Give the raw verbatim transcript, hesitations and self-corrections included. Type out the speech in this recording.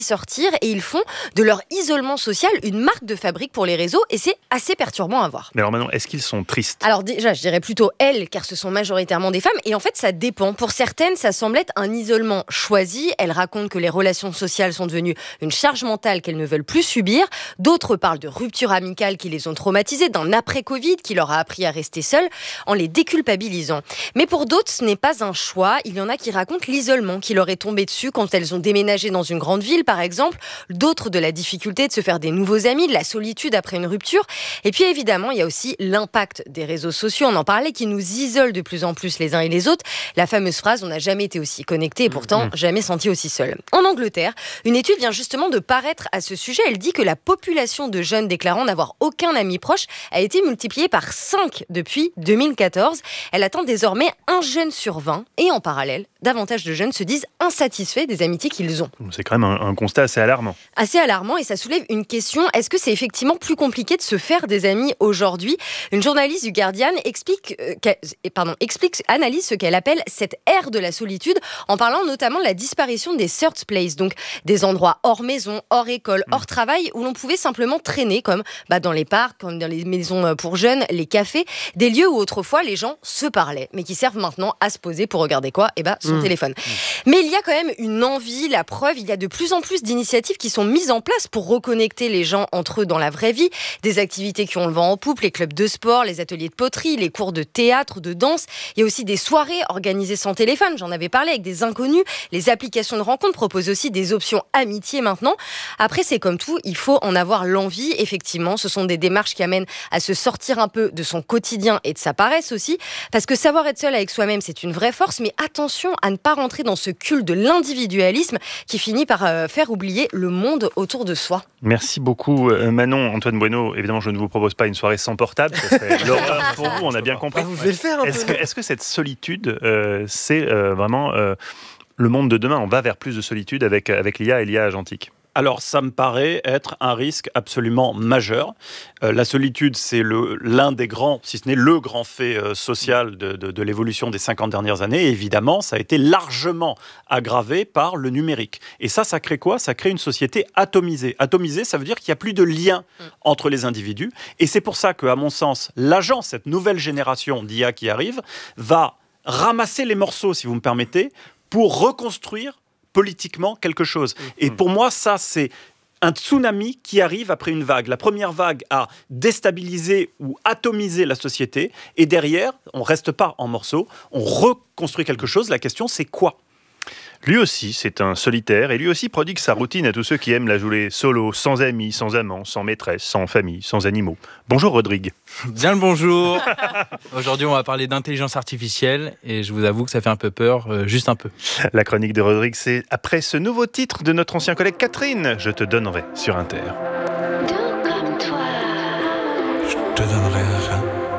sortir et ils font de leur isolement social une marque de fabrique pour les réseaux et c'est assez perturbant à voir. Mais alors maintenant, est-ce qu'ils sont tristes ? Alors déjà, je dirais plutôt elles, car ce sont majoritairement des femmes. Et en fait, ça dépend. Pour certaines, ça semble être un isolement choisi. Elles racontent que les relations sociales sont devenues une charge mentale qu'elles ne veulent plus subir. D'autres parlent de ruptures amicales qui les ont traumatisées, d'un après-Covid qui leur a appris à rester seules, en les déculpabilisant. Mais pour d'autres, ce n'est pas un choix. Il y en a qui racontent l'isolement qui leur est tombé dessus quand elles ont déménagé dans une grande ville, par exemple. D'autres de la difficulté de se faire des nouveaux amis, de la solitude après une rupture. Et puis évidemment, il y a aussi l'impact des réseaux sociaux, on en parlait, qui nous isolent de plus en plus les uns et les autres. La fameuse phrase « on n'a jamais été aussi connecté et pourtant mmh. jamais senti aussi seul ». En Angleterre, une étude vient justement de paraître à ce sujet. Elle dit que la population de jeunes déclarant n'avoir aucun ami proche a été multipliée par cinq depuis deux mille quatorze. Elle atteint désormais un jeune sur vingt. Et en parallèle, davantage de jeunes se disent insatisfaits des amitiés qu'ils ont. C'est quand même un, un constat assez alarmant. Assez alarmant et ça soulève une question. Est-ce que c'est effectivement plus compliqué de se faire des amis aujourd'hui ? Une journaliste du Guardian explique, euh, pardon, explique, analyse ce qu'elle appelle cette ère de la solitude en parlant notamment de la disparition des third places, donc des endroits hors maison, hors école, hors travail où l'on pouvait simplement traîner comme bah, dans les parcs, comme dans les maisons pour jeunes, les cafés, des lieux où autrefois les gens se parlaient mais qui servent maintenant à se poser pour regarder quoi ? Eh ben, son mmh. téléphone. Mmh. Mais il y a quand même une envie, la preuve, il y a de plus en plus d'initiatives qui sont mises en place pour reconnecter les gens entre eux dans la vraie vie, des activités qui ont le vent en poupe, les clubs de sport, les ateliers de poterie, les cours de théâtre, de danse. Il y a aussi des soirées organisées sans téléphone, j'en avais parlé, avec des inconnus. Les applications de rencontres proposent aussi des options amitié maintenant. Après, c'est comme tout, il faut en avoir l'envie. Effectivement, ce sont des démarches qui amènent à se sortir un peu de son quotidien et de sa paresse aussi, parce que savoir être seul avec soi-même, c'est une vraie force, mais attention à ne pas rentrer dans ce culte de l'individualisme qui finit par euh, faire oublier le monde autour de soi. Merci beaucoup Manon. Antoine Bueno, évidemment je ne vous propose pas une soirée sans portable, ce serait l'horreur pour vous, on a bien compris. Ah, vous devez le faire un est-ce peu. Que, est-ce que cette solitude, euh, c'est euh, vraiment euh, le monde de demain ? On va vers plus de solitude avec, avec l'I A et l'I A agentique. Alors, ça me paraît être un risque absolument majeur. Euh, la solitude, c'est le, l'un des grands, si ce n'est le grand fait euh, social de, de, de l'évolution des cinquante dernières années. Et évidemment, ça a été largement aggravé par le numérique. Et ça, ça crée quoi ? Ça crée une société atomisée. Atomisée, ça veut dire qu'il n'y a plus de lien entre les individus. Et c'est pour ça qu'à mon sens, l'agent, cette nouvelle génération d'I A qui arrive, va ramasser les morceaux, si vous me permettez, pour reconstruire politiquement quelque chose. Et pour moi, ça, c'est un tsunami qui arrive après une vague. La première vague a déstabilisé ou atomisé la société. Et derrière, on ne reste pas en morceaux. On reconstruit quelque chose. La question, c'est quoi ? Lui aussi, c'est un solitaire, et lui aussi prodigue sa routine à tous ceux qui aiment la jouer solo, sans amis, sans amants, sans maîtresse, sans famille, sans animaux. Bonjour Rodrigue. Bien le bonjour. Aujourd'hui, on va parler d'intelligence artificielle, et je vous avoue que ça fait un peu peur, euh, juste un peu. La chronique de Rodrigue, c'est après ce nouveau titre de notre ancien collègue Catherine, Je te donnerai sur Inter. Tout comme toi. Je te donnerai un rein.